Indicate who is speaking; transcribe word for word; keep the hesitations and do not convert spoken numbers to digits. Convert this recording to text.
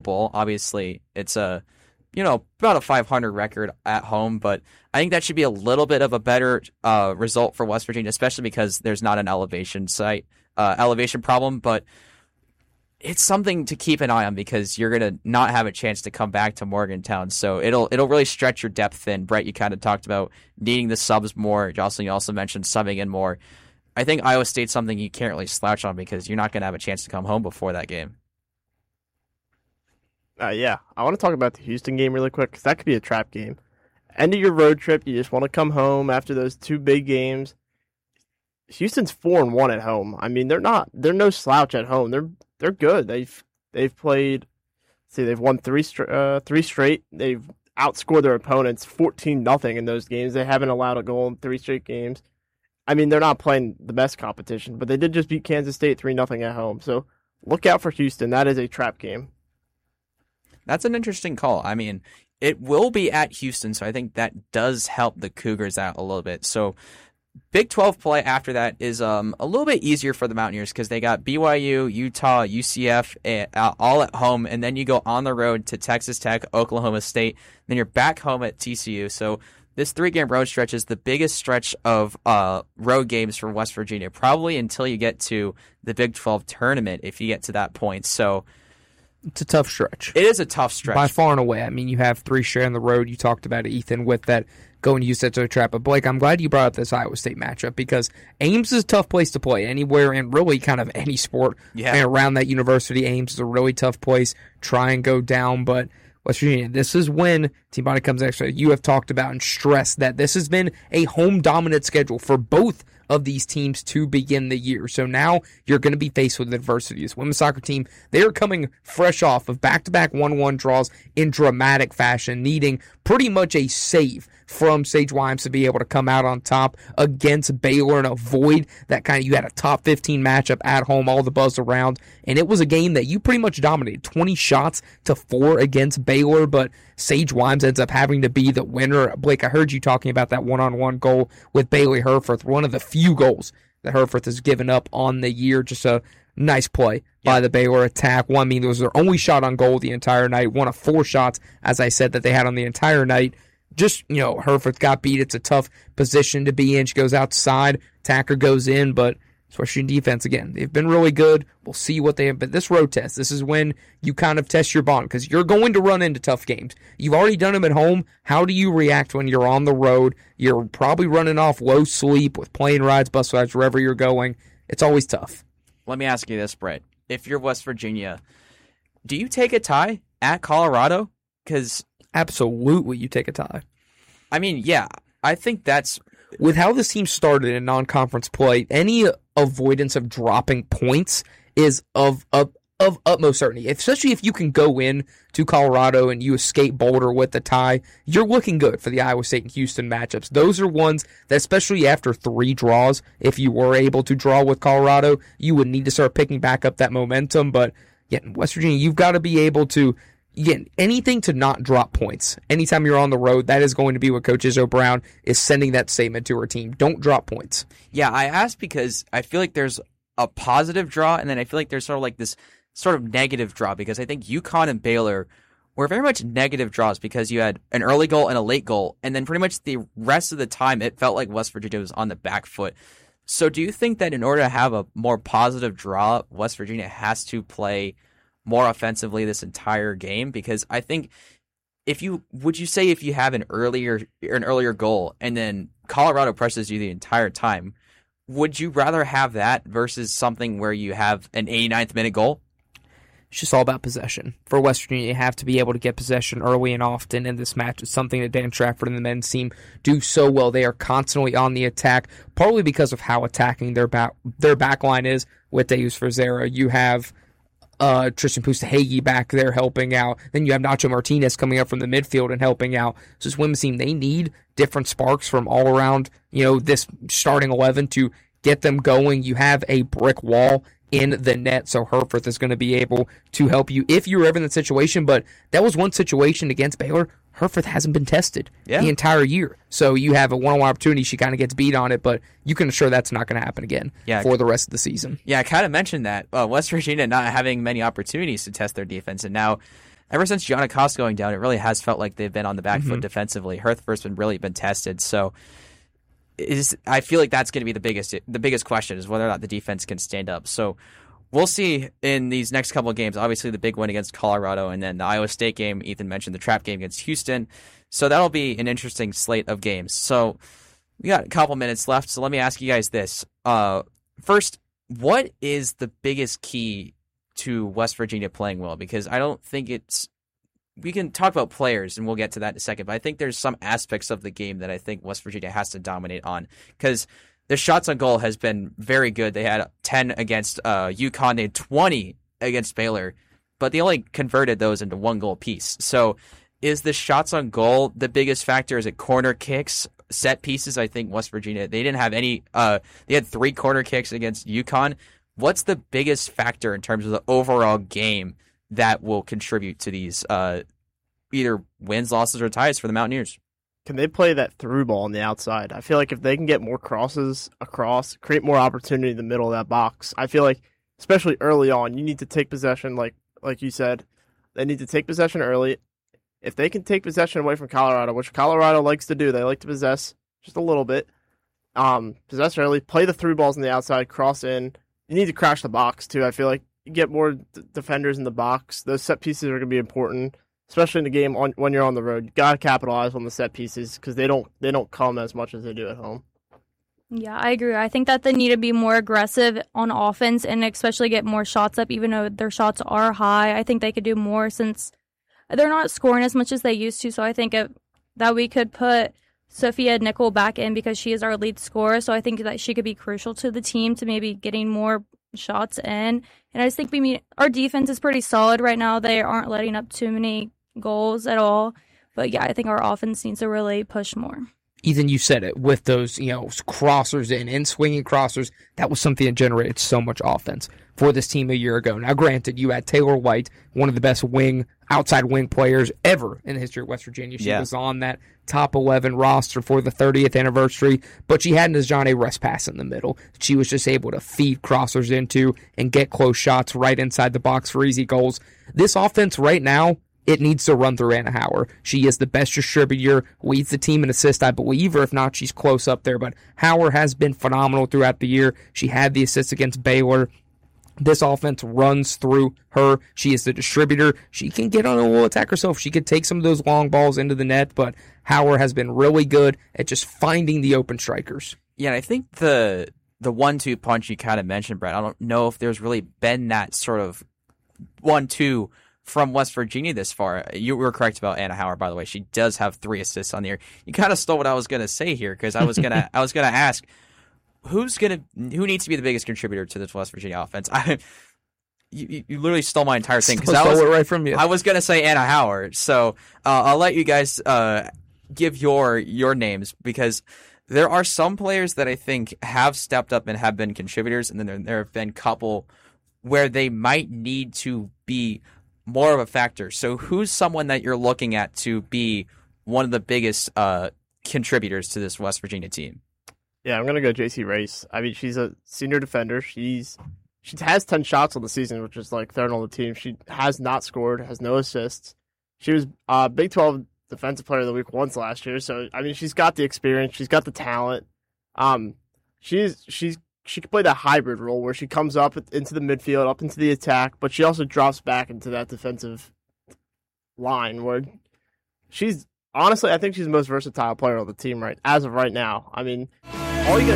Speaker 1: bowl. Obviously, it's a, you know, about a five hundred record at home, but I think that should be a little bit of a better uh, result for West Virginia, especially because there's not an elevation site, uh, elevation problem, but it's something to keep an eye on because you're going to not have a chance to come back to Morgantown. So it'll it'll really stretch your depth thin. Brett, you kind of talked about needing the subs more. Jocelyn, you also mentioned subbing in more. I think Iowa State's something you can't really slouch on because you're not going to have a chance to come home before that game.
Speaker 2: Uh, yeah, I want to talk about the Houston game really quick because that could be a trap game. End of your road trip, you just want to come home after those two big games. Houston's four and one at home. I mean, they're not they're no slouch at home. They're they're good. They've they've played. See, they've won three stra- uh, three straight. They've outscored their opponents fourteen nothing in those games. They haven't allowed a goal in three straight games. I mean, they're not playing the best competition, but they did just beat Kansas State three nothing at home. So look out for Houston. That is a trap game.
Speaker 1: That's an interesting call. I mean, it will be at Houston, so I think that does help the Cougars out a little bit. So Big twelve play after that is um, a little bit easier for the Mountaineers because they got B Y U, Utah, U C F uh, all at home, and then you go on the road to Texas Tech, Oklahoma State, then you're back home at T C U. So this three-game road stretch is the biggest stretch of uh, road games for West Virginia, probably until you get to the Big twelve tournament, if you get to that point. So
Speaker 3: it's a tough stretch.
Speaker 1: It is a tough stretch.
Speaker 3: By far and away. I mean, you have three straight on the road. You talked about it, Ethan, with that going to use that to a trap. But, Blake, I'm glad you brought up this Iowa State matchup because Ames is a tough place to play anywhere in really kind of any sport.
Speaker 1: Yeah.
Speaker 3: And around that university, Ames is a really tough place. Try and go down, but West Virginia, this is when Team Bonnie comes extra. You have talked about and stressed that this has been a home-dominant schedule for both of these teams to begin the year. So now you're going to be faced with adversity. This women's soccer team, they are coming fresh off of back-to-back one one draws in dramatic fashion, needing pretty much a save from Sage Wimes to be able to come out on top against Baylor and avoid that kind of, you had a top fifteen matchup at home, all the buzz around, and it was a game that you pretty much dominated, twenty shots to four against Baylor, but Sage Wimes ends up having to be the winner. Blake, I heard you talking about that one-on-one goal with Bailey Herforth, one of the few goals that Herforth has given up on the year. Just a nice play by yeah. the Baylor attack. One, I mean, it was their only shot on goal the entire night, one of four shots, as I said, that they had on the entire night. Just, you know, Herforth got beat. It's a tough position to be in. She goes outside, attacker goes in, but especially in defense, again, they've been really good. We'll see what they have. But this road test, this is when you kind of test your bond because you're going to run into tough games. You've already done them at home. How do you react when you're on the road? You're probably running off low sleep with plane rides, bus rides, wherever you're going. It's always tough.
Speaker 1: Let me ask you this, Brett. If you're West Virginia, do you take a tie at Colorado? Because
Speaker 3: absolutely, you take a tie.
Speaker 1: I mean, yeah, I think that's...
Speaker 3: With how this team started in non-conference play, any avoidance of dropping points is of of, of utmost certainty. Especially if you can go in to Colorado and you escape Boulder with the tie, you're looking good for the Iowa State and Houston matchups. Those are ones that, especially after three draws, if you were able to draw with Colorado, you would need to start picking back up that momentum. But yeah, in West Virginia, you've got to be able to... Again, anything to not drop points. Anytime you're on the road, that is going to be what Coach Izzo Brown is sending that statement to her team. Don't drop points.
Speaker 1: Yeah, I asked because I feel like there's a positive draw, and then I feel like there's sort of like this sort of negative draw because I think UConn and Baylor were very much negative draws because you had an early goal and a late goal, and then pretty much the rest of the time it felt like West Virginia was on the back foot. So do you think that in order to have a more positive draw, West Virginia has to play more offensively this entire game? Because I think if you would you say if you have an earlier an earlier goal and then Colorado presses you the entire time, would you rather have that versus something where you have an eighty-ninth minute goal?
Speaker 3: It's just all about possession. For West Virginia, you have to be able to get possession early and often in this match. It's something that Dan Trafford and the men's team do so well. They are constantly on the attack, partly because of how attacking their back their back line is with Deus Verzera. You have Uh, Tristan Pustahegi back there helping out. Then you have Nacho Martinez coming up from the midfield and helping out. So this women's team, they need different sparks from all around, you know, this starting eleven to get them going. You have a brick wall in the net, so Herforth is going to be able to help you if you're ever in that situation. But that was one situation against Baylor. Herforth hasn't been tested yeah. the entire year. So you have a one-on-one opportunity. She kind of gets beat on it, but you can assure that's not going to happen again yeah. for the rest of the season.
Speaker 1: Yeah, I kind of mentioned that. Uh, West Virginia not having many opportunities to test their defense, and now ever since Gianna Cost going down, it really has felt like they've been on the back
Speaker 3: Mm-hmm.
Speaker 1: foot defensively. Herthford's been really been tested, so is I feel like that's going to be the biggest the biggest question is whether or not the defense can stand up. So we'll see in these next couple of games. Obviously, the big win against Colorado, and then the Iowa State game. Ethan mentioned the trap game against Houston. So that'll be an interesting slate of games. So we got a couple minutes left. So let me ask you guys this. Uh, first, what is the biggest key to West Virginia playing well? Because I don't think it's. We can talk about players, and we'll get to that in a second. But I think there's some aspects of the game that I think West Virginia has to dominate on. Because their shots on goal has been very good. They had ten against uh, UConn. They had twenty against Baylor. But they only converted those into one goal piece. So is the shots on goal the biggest factor? Is it corner kicks, set pieces? I think West Virginia, they didn't have any. Uh, they had three corner kicks against UConn. What's the biggest factor in terms of the overall game that will contribute to these uh, either wins, losses, or ties for the Mountaineers?
Speaker 2: Can they play that through ball on the outside? I feel like if they can get more crosses across, create more opportunity in the middle of that box, I feel like, especially early on, you need to take possession, like like you said. They need to take possession early. If they can take possession away from Colorado, which Colorado likes to do, they like to possess just a little bit. Um, possess early, play the through balls on the outside, cross in. You need to crash the box, too. I feel like you get more d- defenders in the box. Those set pieces are going to be important, especially in the game on, when you're on the road. You got to capitalize on the set pieces because they don't they don't come as much as they do at home.
Speaker 4: Yeah, I agree. I think that they need to be more aggressive on offense and especially get more shots up, even though their shots are high. I think they could do more since they're not scoring as much as they used to. So I think it, that we could put Sophia Nickel back in because she is our lead scorer. So I think that she could be crucial to the team to maybe getting more shots in. And I just think we mean our defense is pretty solid right now. They aren't letting up too many goals at all. But yeah, I think our offense needs to really push more.
Speaker 3: Ethan, you said it, with those, you know, crossers in and swinging crossers, that was something that generated so much offense for this team a year ago. Now, granted, you had Taylor White, one of the best wing, outside wing players ever in the history of West Virginia. She
Speaker 1: Yeah.
Speaker 3: was on that top eleven roster for the thirtieth anniversary, but she had Najane Respass in the middle. She was just able to feed crossers into and get close shots right inside the box for easy goals. This offense right now, it needs to run through Anna Hauer. She is the best distributor, leads the team in assists, I believe, or if not, she's close up there. But Hauer has been phenomenal throughout the year. She had the assists against Baylor. This offense runs through her. She is the distributor. She can get on a little attack herself. She could take some of those long balls into the net, but Hauer has been really good at just finding the open strikers.
Speaker 1: Yeah, and I think the the one two punch you kind of mentioned, Brett, I don't know if there's really been that sort of one two from West Virginia this far. You were correct about Anna Hauer, by the way. She does have three assists on the year. You kind of stole what I was going to say here because I was gonna I was gonna ask who's gonna who needs to be the biggest contributor to this West Virginia offense. I you, you literally stole my entire thing because I
Speaker 3: Stole
Speaker 1: was
Speaker 3: it right from you.
Speaker 1: I was gonna say Anna Hauer. So uh, I'll let you guys uh, give your your names because there are some players that I think have stepped up and have been contributors, and then there, there have been a couple where they might need to be more of a factor. So who's someone that you're looking at to be one of the biggest uh, contributors to this West Virginia team?
Speaker 2: Yeah, I'm gonna go J C Race. I mean, she's a senior defender. She's she has ten shots on the season, which is like third on the team. She has not scored, has no assists. She was uh, Big twelve Defensive Player of the Week once last year. So I mean, she's got the experience. She's got the talent. Um, she's she's she can play that hybrid role where she comes up into the midfield, up into the attack, but she also drops back into that defensive line where she's honestly, I think she's the most versatile player on the team right as of right now. I mean, all you got